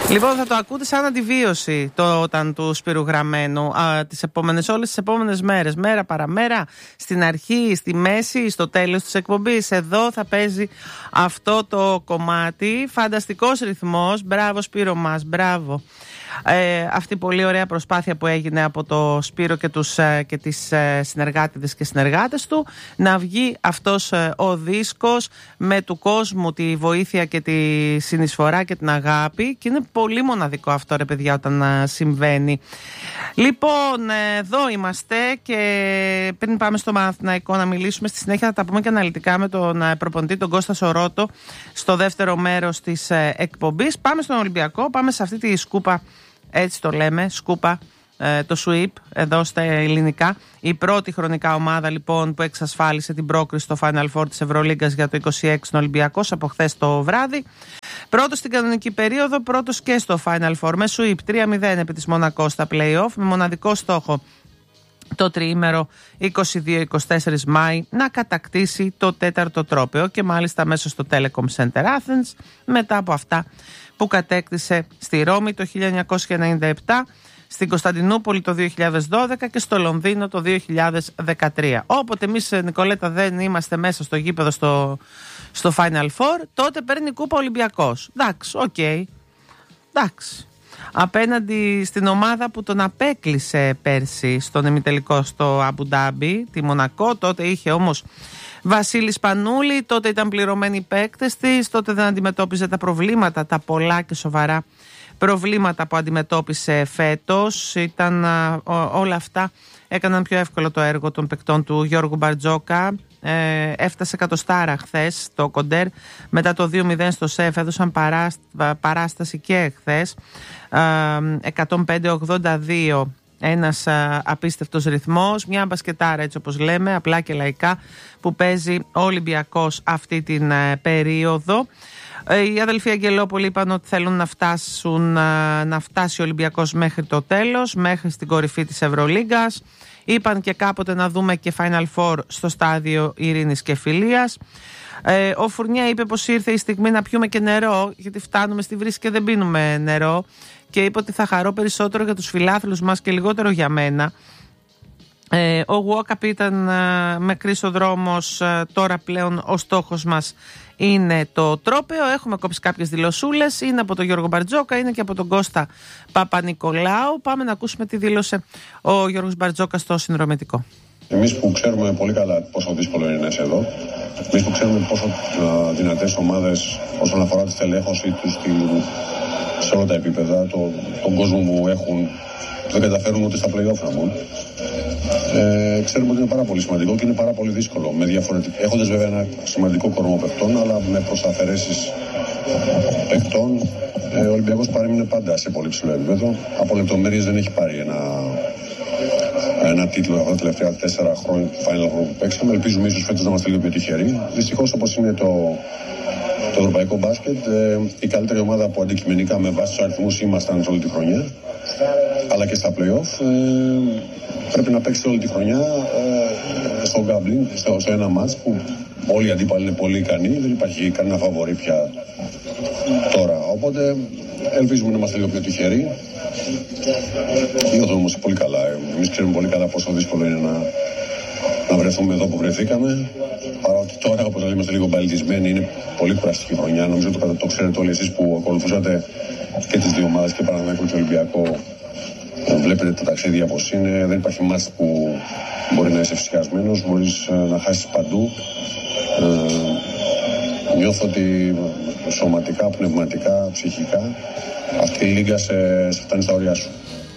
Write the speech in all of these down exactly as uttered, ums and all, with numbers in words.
Λοιπόν, θα το ακούτε σαν αντιβίωση το όταν του Σπύρου Γραμμένου α, τις επόμενες, όλες τις επόμενες μέρες, μέρα παραμέρα, στην αρχή, στη μέση, στο τέλος της εκπομπής. Εδώ θα παίζει αυτό το κομμάτι. Φανταστικός ρυθμός. Μπράβο Σπύρο μας, μπράβο. Ε, αυτή η πολύ ωραία προσπάθεια που έγινε από το Σπύρο και, τους, ε, και τις ε, συνεργάτες και συνεργάτες του να βγει αυτός ε, ο δίσκος με του κόσμου τη βοήθεια και τη συνεισφορά και την αγάπη, και είναι πολύ μοναδικό αυτό, ρε παιδιά, όταν ε, συμβαίνει. Λοιπόν, ε, εδώ είμαστε, και πριν πάμε στο Παναθηναϊκό να μιλήσουμε, στη συνέχεια θα τα πούμε και αναλυτικά με τον ε, προπονητή τον Κώστα Σορότο στο δεύτερο μέρος της ε, εκπομπής. Πάμε στον Ολυμπιακό, πάμε σε αυτή τη σκούπα. Έτσι το λέμε, σκούπα, ε, το sweep εδώ στα ελληνικά. Η πρώτη χρονικά ομάδα λοιπόν που εξασφάλισε την πρόκριση στο Final Four της Ευρωλίγκας για το είκοσι έξι, ο Ολυμπιακός, από χθες το βράδυ. Πρώτος στην κανονική περίοδο, πρώτος και στο Final Four με sweep τρία μηδέν επί της Μονακό στα play-off, με μοναδικό στόχο το τριήμερο είκοσι δύο είκοσι τέσσερα Μάη να κατακτήσει το τέταρτο τρόπαιο, και μάλιστα μέσα στο Telecom Center Athens, μετά από αυτά που κατέκτησε στη Ρώμη το χίλια εννιακόσια ενενήντα επτά, στην Κωνσταντινούπολη το δύο χιλιάδες δώδεκα και στο Λονδίνο το δύο χιλιάδες δεκατρία. Όποτε εμείς, Νικολέτα, δεν είμαστε μέσα στο γήπεδο στο, στο Final Four, τότε παίρνει κούπα Ολυμπιακός. Εντάξει, οκ. Okay. Εντάξει. Απέναντι στην ομάδα που τον απέκλεισε πέρσι στον ημιτελικό στο Αμπουντάμπι, τη Μονακό, τότε είχε όμως Βασίλη Σπανούλη, τότε ήταν πληρωμένοι οι παίκτες της, τότε δεν αντιμετώπιζε τα προβλήματα, τα πολλά και σοβαρά προβλήματα που αντιμετώπισε φέτος. Ήταν α, ό, όλα αυτά έκαναν πιο εύκολο το έργο των παικτών του Γιώργου Μπαρτζόκα. Ε, έφτασε εκατοστάρα χθες το Κοντέρ, μετά το δύο μηδέν στο ΣΕΦ έδωσαν παράσταση και χθες, εκατόν πέντε ογδόντα δύο. Ένας α, απίστευτος ρυθμός, μια μπασκετάρα έτσι όπως λέμε, απλά και λαϊκά, που παίζει ο Ολυμπιακός αυτή την α, περίοδο. Ε, οι αδελφοί Αγγελόπουλοι είπαν ότι θέλουν να, φτάσουν, α, να φτάσει ο Ολυμπιακός μέχρι το τέλος, μέχρι στην κορυφή της Ευρωλίγκας. Είπαν και κάποτε να δούμε και Final Four στο στάδιο ειρήνης και φιλίας. Ε, ο Φουρνιέ είπε πως ήρθε η στιγμή να πιούμε και νερό, γιατί φτάνουμε στη βρύση και δεν πίνουμε νερό, και είπε ότι θα χαρώ περισσότερο για τους φιλάθλους μας και λιγότερο για μένα. Ε, ο Γουόκαπ ήταν ε, μακρύς ο δρόμος, ε, τώρα πλέον ο στόχος μας είναι το τρόπαιο. Έχουμε κόψει κάποιες δηλωσούλες, είναι από τον Γιώργο Μπαρτζόκα, είναι και από τον Κώστα Παπα-Νικολάου. Πάμε να ακούσουμε τι δήλωσε ο Γιώργος Μπαρτζόκα στο συνδρομητικό. Εμείς που ξέρουμε πολύ καλά πόσο δύσκολο είναι να είσαι εδώ, εμείς που ξέρουμε πόσο α, δυνατές ομάδες όσον αφορά τη στελέχωσή τους στη, σε όλα τα επίπεδα, το, τον κόσμο που έχουν, δεν καταφέρουν ούτε στα play-off να μπουν. Ε, ξέρουμε ότι είναι πάρα πολύ σημαντικό και είναι πάρα πολύ δύσκολο. Έχοντας βέβαια ένα σημαντικό κορμό παιχτών, αλλά με προσταφαιρέσεις παιχτών, ε, ο Ολυμπιακός παρέμεινε πάντα σε πολύ ψηλό επίπεδο. Από λεπτομέρειες δεν έχει πάρει ένα, ένα τίτλο αυτά τα τελευταία τέσσερα χρόνια του Final Four που παίξαμε. Ελπίζουμε ίσως φέτος να είμαστε λίγο πιο τυχεροί. Δυστυχώς, όπως είναι το, το ευρωπαϊκό μπάσκετ, ε, η καλύτερη ομάδα που αντικειμενικά με βάση τους αριθμούς ήμασταν όλη τη χρονιά, αλλά και στα play-off, ε, πρέπει να παίξει όλη τη χρονιά ε, στο gambling, στο, στο ένα μάτς που όλοι οι αντίπαλοι είναι πολύ ικανοί, δεν υπάρχει κανένα φαβορί πια τώρα. Οπότε ελπίζουμε να είμαστε λίγο πιο τυχεροί. Νιώθουμε όμως πολύ καλά. Εμείς ξέρουμε πολύ καλά πόσο δύσκολο είναι να, να βρεθούμε εδώ που βρεθήκαμε. Παρότι τώρα, όπως λέμε, είμαστε λίγο μπαλιτισμένοι, είναι πολύ κουραστική χρονιά. Νομίζω ότι το, το ξέρετε όλοι εσείς που ακολουθούσατε και τις δύο ομάδες, και Παναθηναϊκό και Ολυμπιακό. Βλέπετε τα ταξίδια πως είναι, δεν υπάρχει μάτς που μπορεί να είσαι φυσικασμένος, μπορείς να χάσεις παντού. Ε, νιώθω ότι σωματικά, πνευματικά, ψυχικά αυτή η λίγα σε, σε φτάνει στα όρια σου.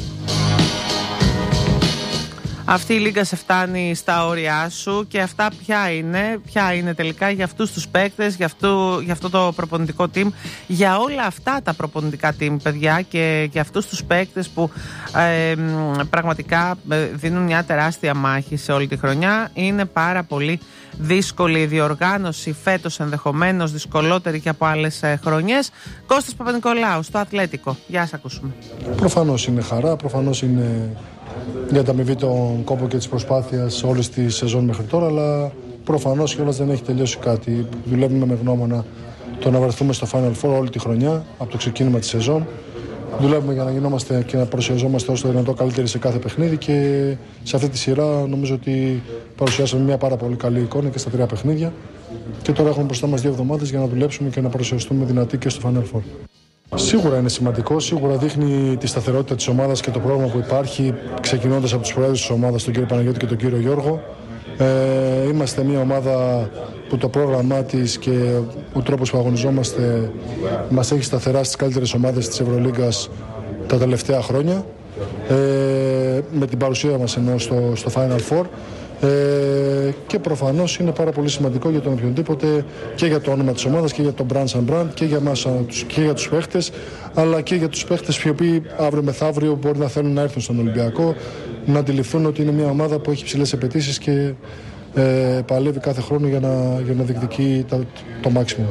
Αυτή η λίγα σε φτάνει στα όρια σου, και αυτά ποια είναι, ποια είναι τελικά για αυτούς τους παίκτες, για, αυτού, για αυτό το προπονητικό team, για όλα αυτά τα προπονητικά team, παιδιά, και για αυτούς τους παίκτες που ε, πραγματικά δίνουν μια τεράστια μάχη σε όλη τη χρονιά. Είναι πάρα πολύ δύσκολη η διοργάνωση φέτος, ενδεχομένως δυσκολότερη και από άλλες χρονιές. Κώστας Παπα-Νικολάου στο Αθλέτικο. Γεια σας, ακούσουμε. Προφανώς είναι χαρά, προφανώς είναι για τα αμοιβή των κόπο και της προσπάθειας όλης τη σεζόν μέχρι τώρα, αλλά προφανώς κιόλας δεν έχει τελειώσει κάτι. Δουλεύουμε με γνώμονα το να βρεθούμε στο Final Four όλη τη χρονιά, από το ξεκίνημα της σεζόν. δουλεύουμε για να γινόμαστε και να παρουσιαζόμαστε όσο το δυνατό καλύτεροι σε κάθε παιχνίδι και σε αυτή τη σειρά νομίζω ότι παρουσιάσαμε μια πάρα πολύ καλή εικόνα και στα τρία παιχνίδια και τώρα έχουμε μπροστά μας δύο εβδομάδες για να δουλέψουμε και να παρουσιαστούμε δυνατοί και στο Final Four. Σίγουρα είναι σημαντικό, σίγουρα δείχνει τη σταθερότητα της ομάδας και το πρόγραμμα που υπάρχει, ξεκινώντας από τους προέδρους της ομάδας, τον κύριο Παναγιώτη και τον κύριο Γιώργο. Ε, είμαστε μια ομάδα που το πρόγραμμά της και ο τρόπος που αγωνιζόμαστε μας έχει σταθερά στις καλύτερες ομάδες της Ευρωλίγκας τα τελευταία χρόνια, ε, με την παρουσία μας ενώ στο, στο Final Four. Ε, και προφανώς είναι πάρα πολύ σημαντικό για τον οποιονδήποτε και για το όνομα της ομάδας και για τον brand and brand και για μας και για τους παίχτες, αλλά και για τους παίχτες οι οποίοι αύριο μεθαύριο μπορεί να θέλουν να έρθουν στον Ολυμπιακό, να αντιληφθούν ότι είναι μια ομάδα που έχει ψηλές απαιτήσεις και ε, παλεύει κάθε χρόνο για να, για να διεκδικεί το, το μάξιμο.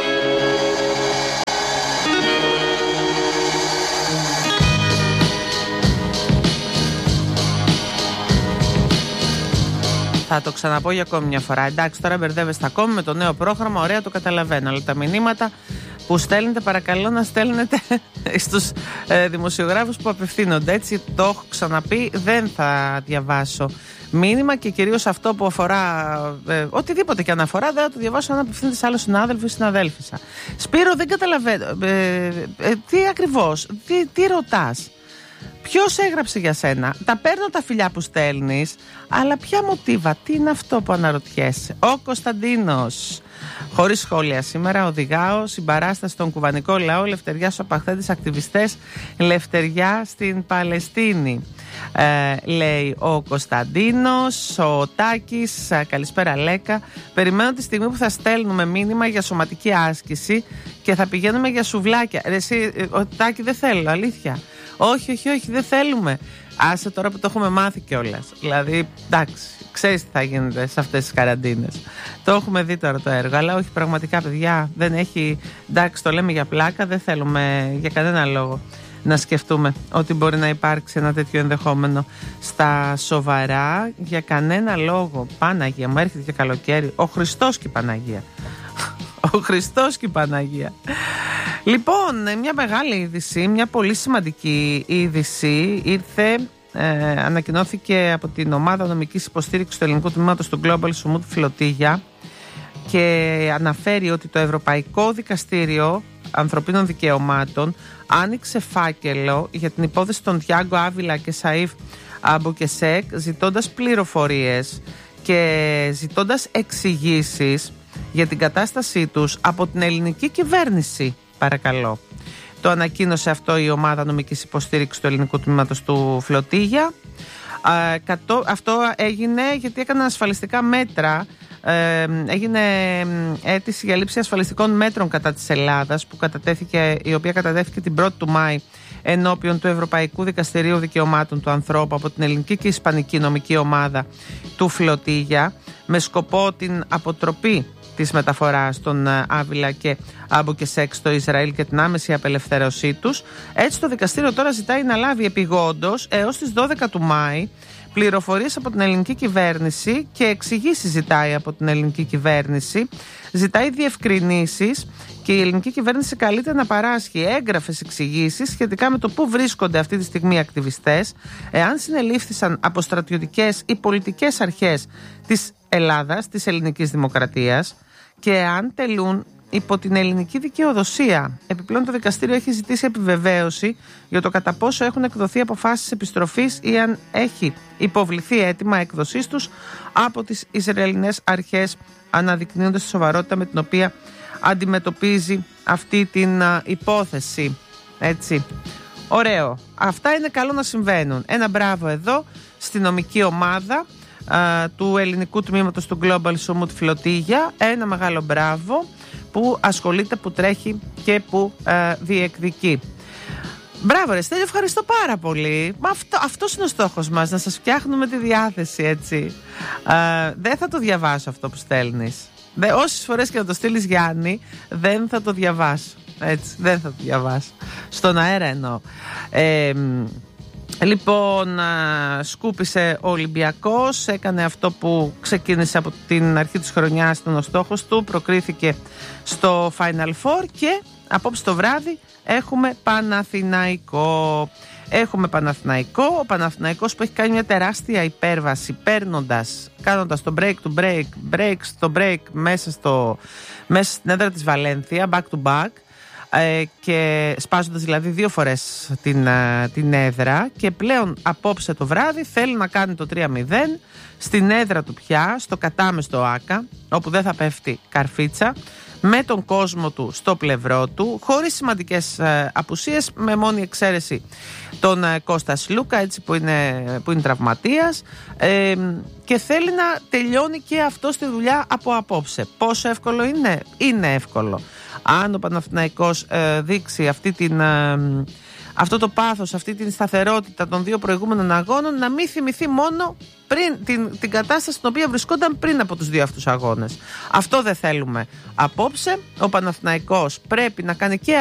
Θα το ξαναπώ για ακόμη μια φορά. Εντάξει, τώρα μπερδεύεστε ακόμη με το νέο πρόγραμμα. Ωραία, το καταλαβαίνω. Αλλά τα μηνύματα που στέλνετε, παρακαλώ να στέλνετε στους ε, δημοσιογράφους που απευθύνονται. Έτσι, το έχω ξαναπεί. Δεν θα διαβάσω μήνυμα και κυρίως αυτό που αφορά ε, οτιδήποτε και αν αφορά, δεν θα το διαβάσω αν απευθύνεται σε άλλο συνάδελφο ή συναδέλφισσα. Σπύρο, δεν καταλαβαίνω. Ε, ε, ε, τι ακριβώς, τι, τι ρωτάς. Ποιος έγραψε για σένα? Τα παίρνω τα φιλιά που στέλνεις, αλλά ποια μοτίβα, τι είναι αυτό που αναρωτιέσαι? Ο Κωνσταντίνος. Χωρίς σχόλια σήμερα, οδηγάω συμπαράσταση στον κουβανικό λαό, ελευθεριά στους απαχθέντες ακτιβιστές, ελευθεριά στην Παλαιστίνη. Ε, λέει ο Κωνσταντίνος. Ο Τάκης, καλησπέρα Λέκα. Περιμένω τη στιγμή που θα στέλνουμε μήνυμα για σωματική άσκηση και θα πηγαίνουμε για σουβλάκια. Ρε, εσύ, ο Τάκη, δεν θέλω, αλήθεια. Όχι, όχι, όχι, δεν θέλουμε. Άσε τώρα που το έχουμε μάθει κιόλας. Δηλαδή, εντάξει, ξέρεις τι θα γίνεται σε αυτές τις καραντίνες. Το έχουμε δει τώρα το έργο, αλλά όχι πραγματικά, παιδιά. Δεν έχει. Εντάξει, το λέμε για πλάκα, δεν θέλουμε για κανένα λόγο να σκεφτούμε ότι μπορεί να υπάρξει ένα τέτοιο ενδεχόμενο. Στα σοβαρά, για κανένα λόγο. Παναγία, μου έρχεται και καλοκαίρι. Ο Χριστός και η Παναγία. Ο Χριστός και η Παναγία. Λοιπόν, μια μεγάλη είδηση, μια πολύ σημαντική είδηση ήρθε, ε, ανακοινώθηκε από την ομάδα νομικής υποστήριξης του ελληνικού τμήματος του Global Summit Flotilla και αναφέρει ότι το Ευρωπαϊκό Δικαστήριο Ανθρωπίνων Δικαιωμάτων άνοιξε φάκελο για την υπόθεση των Τιάγκο Άβιλα και Σαΐφ Αμπουκεσέκ, ζητώντας πληροφορίες και ζητώντας εξηγήσεις για την κατάστασή τους από την ελληνική κυβέρνηση. Παρακαλώ. Το ανακοίνωσε αυτό η ομάδα νομικής υποστήριξης του ελληνικού τμήματος του Φλωτίγια. Αυτό έγινε γιατί έκαναν ασφαλιστικά μέτρα. Ε, έγινε αίτηση για λήψη ασφαλιστικών μέτρων κατά της Ελλάδας, που κατατέθηκε, η οποία κατατέθηκε την πρώτη του Μάη ενώπιον του Ευρωπαϊκού Δικαστηρίου Δικαιωμάτων του Ανθρώπου από την ελληνική και ισπανική νομική ομάδα του Φλωτίγια, με σκοπό την αποτροπή της μεταφοράς των Άβιλα και Αμπουκεσέκ στο Ισραήλ και την άμεση απελευθέρωσή τους. Έτσι το δικαστήριο τώρα ζητάει να λάβει επιγόντως έως τις δώδεκα του Μάη πληροφορίες από την ελληνική κυβέρνηση και εξηγήσεις ζητάει από την ελληνική κυβέρνηση. Ζητάει διευκρινήσεις και η ελληνική κυβέρνηση καλείται να παράσχει έγγραφες εξηγήσεις σχετικά με το πού βρίσκονται αυτή τη στιγμή οι ακτιβιστές, εάν συνελήφθησαν από στρατιωτικές ή πολιτικές αρχές της Ελλάδας, της ελληνικής δημοκρατίας, και εάν τελούν υπό την ελληνική δικαιοδοσία. Επιπλέον, το δικαστήριο έχει ζητήσει επιβεβαίωση για το κατά πόσο έχουν εκδοθεί αποφάσεις επιστροφής ή αν έχει υποβληθεί αίτημα έκδοσής τους από τις Ισραηλινές αρχές, αναδεικνύοντας τη σοβαρότητα με την οποία αντιμετωπίζει αυτή την α, υπόθεση. Έτσι. Ωραίο. Αυτά είναι καλό να συμβαίνουν. Ένα μπράβο εδώ στη νομική ομάδα α, του ελληνικού τμήματος του Global Summit Flotilla. Ένα μεγάλο μπράβο που ασχολείται, που τρέχει και που α, διεκδικεί. Μπράβο ρε Στέλιο, ευχαριστώ πάρα πολύ. Αυτό, αυτός είναι ο στόχος μας, να σας φτιάχνουμε τη διάθεση, έτσι. Α, δεν θα το διαβάσω αυτό που στέλνεις. Δε, όσες φορές και να το στείλεις, Γιάννη, δεν θα το διαβάσω. Έτσι, δεν θα το διαβάσω. Στον αέρα εννοώ. Ε, λοιπόν, α, σκούπισε ο Ολυμπιακός, έκανε αυτό που ξεκίνησε από την αρχή της χρονιάς, ήταν ο στόχος του, προκρίθηκε στο Final Four και απόψε το βράδυ έχουμε Παναθηναϊκό. Έχουμε Παναθηναϊκό, ο Παναθηναϊκός που έχει κάνει μια τεράστια υπέρβαση παίρνοντας, κάνοντας το break to break, break στο break μέσα, στο, μέσα στην έδρα της Βαλένθια, back to back, ε, και σπάζοντας δηλαδή δύο φορές την, ε, την έδρα, και πλέον απόψε το βράδυ θέλει να κάνει το τρία μηδέν στην έδρα του πια, στο κατάμεστο Άκα, όπου δεν θα πέφτει καρφίτσα, με τον κόσμο του στο πλευρό του, χωρίς σημαντικές ε, απουσίες, με μόνη εξαίρεση τον ε, Κώστα Σλούκα, έτσι, που είναι, που είναι τραυματίας, ε, και θέλει να τελειώνει και αυτό στη δουλειά από απόψε. Πόσο εύκολο είναι? Είναι εύκολο. Αν ο Παναθηναϊκός ε, δείξει αυτή την, ε, αυτό το πάθος, αυτή την σταθερότητα των δύο προηγούμενων αγώνων, να μην θυμηθεί μόνο πριν, την, την κατάσταση στην οποία βρισκόταν πριν από τους δύο αυτούς αγώνες. Αυτό δεν θέλουμε απόψε. Ο Παναθηναϊκός πρέπει να κάνει και